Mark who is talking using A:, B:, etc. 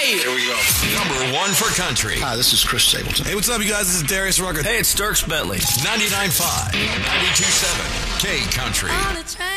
A: Here we go.
B: Number 1 for country.
C: Hi, this is Chris Stapleton.
D: Hey, what's up, you guys? This is Darius Rucker.
A: Hey, it's Dierks Bentley.
B: 99.5, 92.7, K Country.